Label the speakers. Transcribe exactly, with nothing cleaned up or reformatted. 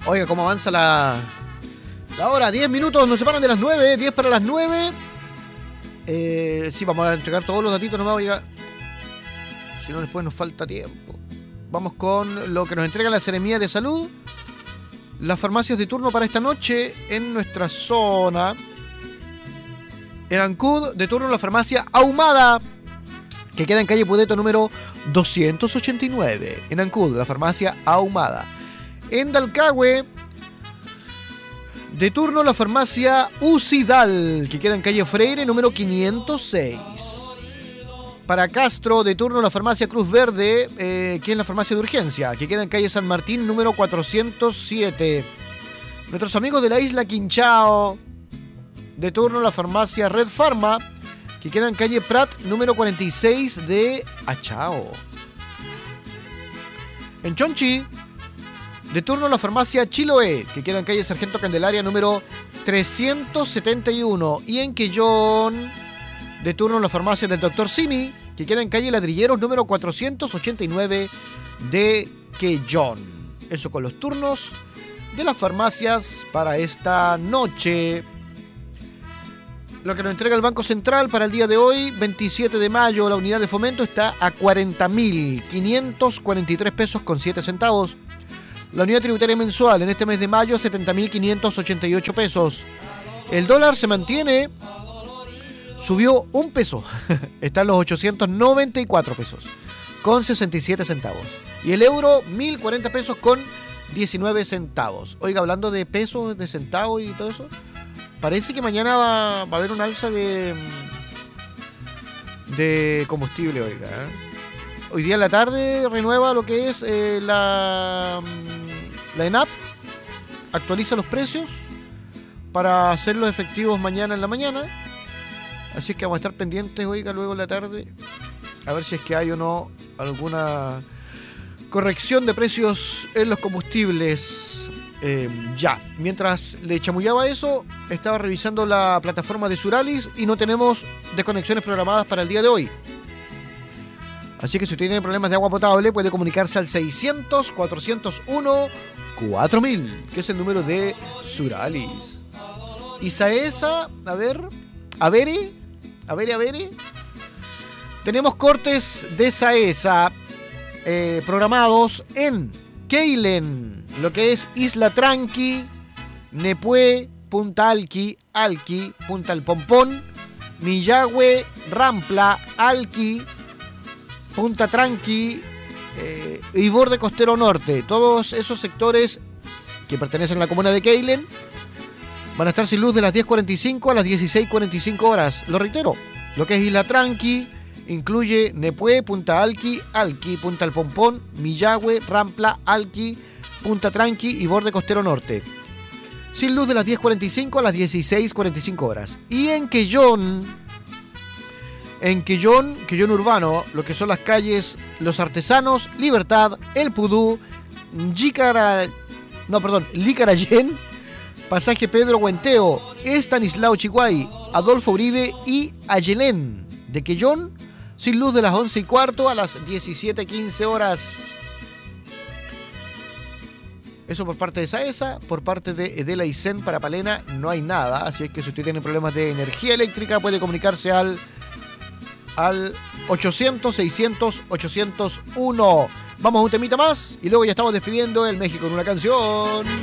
Speaker 1: Oiga, cómo avanza la, la hora. diez minutos nos separan de las nueve. diez para las nueve. Eh, sí, vamos a entregar todos los datitos nomás, oiga. Si no, después nos falta tiempo. Vamos con lo que nos entrega la Seremía de Salud. Las farmacias de turno para esta noche en nuestra zona. En Ancud, de turno la farmacia Ahumada, que queda en calle Pudeto número doscientos ochenta y nueve. En Ancud, la farmacia Ahumada. En Dalcahue, de turno la farmacia Ucidal, que queda en calle Freire número quinientos seis. Para Castro, de turno la farmacia Cruz Verde, eh, que es la farmacia de urgencia, que queda en calle San Martín número cuatrocientos siete. Nuestros amigos de la isla Quinchao, de turno la farmacia Red Pharma, que queda en calle Prat número cuarenta y seis de Achao. En Chonchi, de turno la farmacia Chiloé, que queda en calle Sargento Candelaria número trescientos setenta y uno. Y en Quellón, de turno la farmacia del doctor Simi, que queda en calle Ladrilleros número cuatrocientos ochenta y nueve de Quellón. Eso con los turnos de las farmacias para esta noche. Lo que nos entrega el Banco Central para el día de hoy, veintisiete de mayo, la unidad de fomento está a cuarenta mil quinientos cuarenta y tres pesos con siete centavos. La unidad tributaria mensual en este mes de mayo, setenta mil quinientos ochenta y ocho pesos. El dólar se mantiene, subió un peso, está en los ochocientos noventa y cuatro pesos con sesenta y siete centavos. Y el euro, mil cuarenta pesos con diecinueve centavos. Oiga, hablando de pesos, de centavos y todo eso, parece que mañana va, va a haber un alza de, de combustible, oiga. ¿eh? Hoy día en la tarde renueva lo que es eh, la, la ENAP, actualiza los precios para hacerlos efectivos mañana en la mañana. Así es que vamos a estar pendientes, oiga, luego en la tarde, a ver si es que hay o no alguna corrección de precios en los combustibles. Eh, ya, mientras le chamullaba eso, estaba revisando la plataforma de Suralis y no tenemos desconexiones programadas para el día de hoy. Así que si usted tiene problemas de agua potable, puede comunicarse al seiscientos, cuatrocientos uno, cuatro mil, que es el número de Suralis. Y Saesa, a ver, a ver, a ver, a ver. Tenemos cortes de Saesa eh, programados en Keilen, lo que es Isla Tranqui, Nepué, Punta Alqui, Alqui, Punta El Pompón, Millagüe, Rampla, Alqui, Punta Tranqui eh, y Borde Costero Norte. Todos esos sectores que pertenecen a la comuna de Keilen van a estar sin luz de las diez cuarenta y cinco a las dieciséis cuarenta y cinco horas. Lo reitero, lo que es Isla Tranqui incluye Nepué, Punta Alqui, Alqui, Punta El Pompón, Millagüe, Rampla, Alqui, Punta Tranqui y Borde Costero Norte. Sin luz de las diez cuarenta y cinco a las dieciséis cuarenta y cinco horas. Y en Quellón, en Quellón, Quellón Urbano, lo que son las calles Los Artesanos, Libertad, El Pudú, Jícara, no, perdón, Licarayén, Pasaje Pedro Huenteo, Estanislao Chihuay, Adolfo Uribe y Ayelén de Quellón, sin luz de las once y cuarto a las diecisiete quince horas. Eso por parte de Saesa. Por parte de Edela y Zen para Palena no hay nada, así es que si usted tiene problemas de energía eléctrica puede comunicarse al al ochocientos, seiscientos, ochocientos uno. Vamos a un temita más y luego ya estamos despidiendo el México en una canción.